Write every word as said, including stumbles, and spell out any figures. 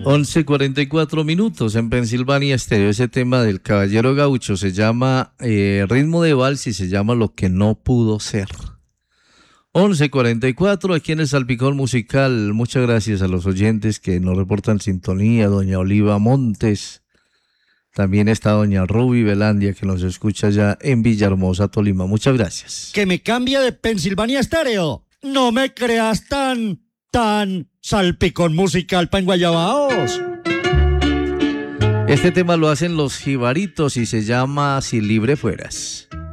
once cuarenta y cuatro minutos en Pensilvania Estéreo. Ese tema del Caballero Gaucho se llama eh, Ritmo de Vals y se llama Lo que no pudo ser. once cuarenta y cuatro aquí en el Salpicón Musical. Muchas gracias a los oyentes que nos reportan sintonía. Doña Oliva Montes. También está doña Ruby Velandia, que nos escucha ya en Villahermosa, Tolima. Muchas gracias. Que me cambia de Pensilvania Estéreo. No me creas tan, tan Salpicón Musical pa' en Guayabaos. Este tema lo hacen los Jibaritos y se llama Si libre fueras.